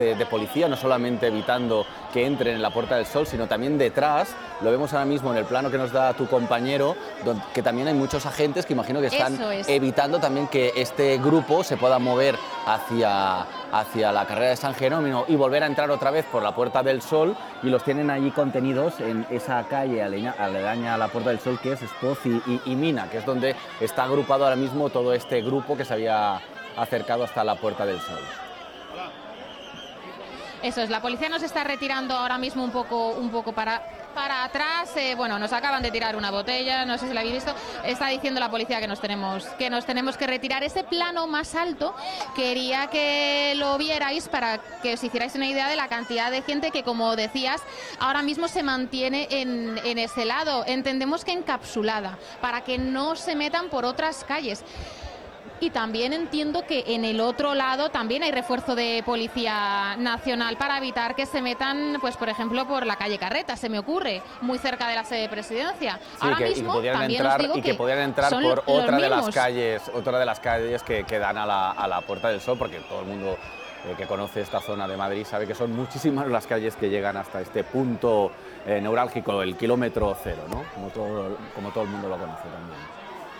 de policía, no solamente evitando que entren en la Puerta del Sol, sino también detrás. Lo vemos ahora mismo en el plano que nos da tu compañero, que también hay muchos agentes que imagino que están evitando también que este grupo se pueda mover hacia la carrera de San Jerónimo y volver a entrar otra vez por la Puerta del Sol, y los tienen allí contenidos en esa calle aledaña a la Puerta del Sol, que es Espoz y Mina, que es donde está agrupado ahora mismo todo este grupo que se había acercado hasta la Puerta del Sol. Eso es, la policía nos está retirando ahora mismo un poco para atrás. Bueno, nos acaban de tirar una botella, no sé si la habéis visto. Está diciendo la policía que nos tenemos que retirar. Ese plano más alto quería que lo vierais para que os hicierais una idea de la cantidad de gente que, como decías, ahora mismo se mantiene en ese lado. Entendemos que encapsulada, para que no se metan por otras calles. Y también entiendo que en el otro lado también hay refuerzo de Policía Nacional para evitar que se metan, pues por ejemplo, por la calle Carreta, se me ocurre, muy cerca de la sede de Presidencia. Sí, ahora mismo también os digo que podrían entrar por otra de las calles que dan a la Puerta del Sol, porque todo el mundo que conoce esta zona de Madrid sabe que son muchísimas las calles que llegan hasta este punto neurálgico, el kilómetro cero, ¿no? Como todo el mundo lo conoce también.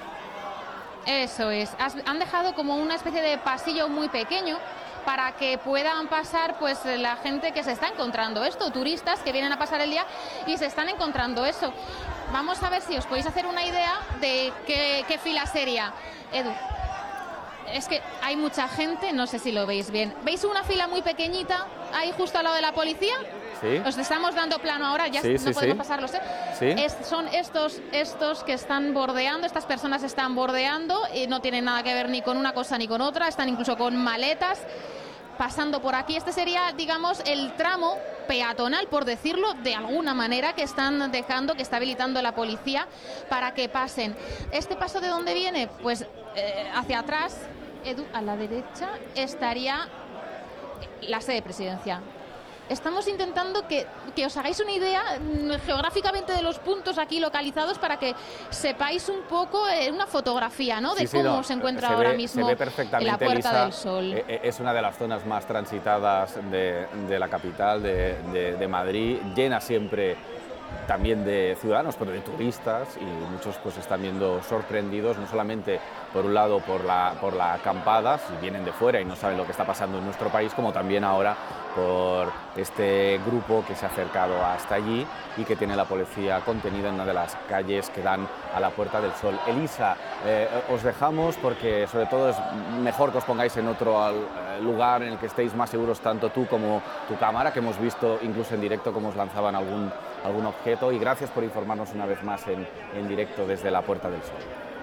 Eso es, han dejado como una especie de pasillo muy pequeño para que puedan pasar pues la gente que se está encontrando esto, turistas que vienen a pasar el día y se están encontrando eso. Vamos a ver si os podéis hacer una idea de qué fila sería. Edu, es que hay mucha gente, no sé si lo veis bien. ¿Veis una fila muy pequeñita ahí justo al lado de la policía? Sí. Os estamos dando plano ahora, ya no podemos pasarlos, ¿eh? Sí. Son estos que están bordeando, estas personas están bordeando y no tienen nada que ver ni con una cosa ni con otra, están incluso con maletas pasando por aquí. Este sería, digamos, el tramo peatonal, por decirlo de alguna manera, que están dejando, que está habilitando la policía para que pasen. ¿Este paso de dónde viene? Pues hacia atrás, Edu, a la derecha, estaría la sede de Presidencia. Estamos intentando que os hagáis una idea geográficamente de los puntos aquí localizados para que sepáis un poco una fotografía, ¿no? De cómo se encuentra ahora mismo se ve perfectamente, la Puerta Elisa, del Sol. Es una de las zonas más transitadas de la capital, de Madrid, llena siempre también de ciudadanos, pero de turistas, y muchos pues están viendo sorprendidos, no solamente por un lado por la acampada, si vienen de fuera y no saben lo que está pasando en nuestro país, como también ahora por este grupo que se ha acercado hasta allí y que tiene la policía contenida en una de las calles que dan a la Puerta del Sol. Elisa, os dejamos porque sobre todo es mejor que os pongáis en otro lugar en el que estéis más seguros, tanto tú como tu cámara, que hemos visto incluso en directo cómo os lanzaban algún objeto, y gracias por informarnos una vez más en directo desde la Puerta del Sol.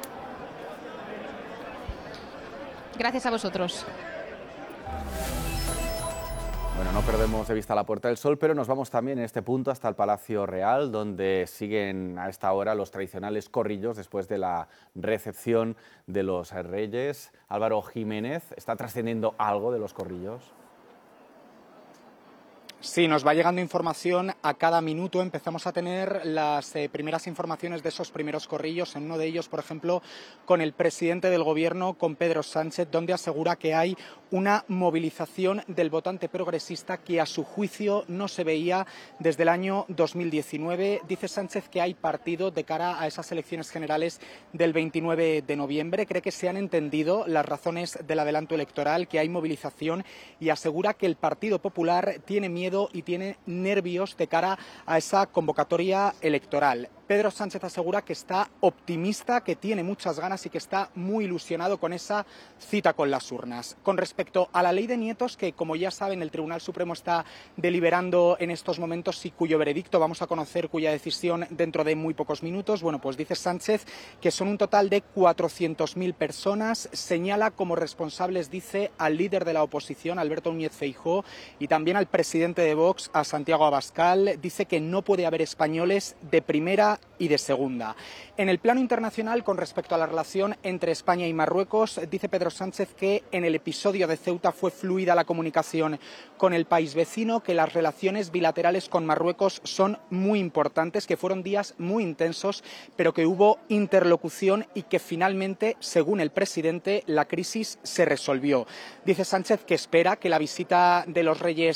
Gracias a vosotros. Bueno, no perdemos de vista la Puerta del Sol, pero nos vamos también en este punto hasta el Palacio Real, donde siguen a esta hora los tradicionales corrillos después de la recepción de los reyes. Álvaro Jiménez, ¿está trascendiendo algo de los corrillos? Sí, nos va llegando información a cada minuto. Empezamos a tener las primeras informaciones de esos primeros corrillos. En uno de ellos, por ejemplo, con el presidente del Gobierno, con Pedro Sánchez, donde asegura que hay una movilización del votante progresista que a su juicio no se veía desde el año 2019. Dice Sánchez que hay partido de cara a esas elecciones generales del 29 de noviembre. Cree que se han entendido las razones del adelanto electoral, que hay movilización, y asegura que el Partido Popular tiene miedo y tiene nervios de cara a esa convocatoria electoral. Pedro Sánchez asegura que está optimista, que tiene muchas ganas y que está muy ilusionado con esa cita con las urnas. Con respecto a la ley de nietos, que como ya saben el Tribunal Supremo está deliberando en estos momentos y cuyo veredicto vamos a conocer, cuya decisión dentro de muy pocos minutos, bueno, pues dice Sánchez que son un total de 400.000 personas. Señala como responsables, dice, al líder de la oposición, Alberto Núñez Feijóo, y también al presidente de Vox, a Santiago Abascal. Dice que no puede haber españoles de primera y de segunda. En el plano internacional, con respecto a la relación entre España y Marruecos, dice Pedro Sánchez que en el episodio de Ceuta fue fluida la comunicación con el país vecino, que las relaciones bilaterales con Marruecos son muy importantes, que fueron días muy intensos, pero que hubo interlocución y que finalmente, según el presidente, la crisis se resolvió. Dice Sánchez que espera que la visita de los reyes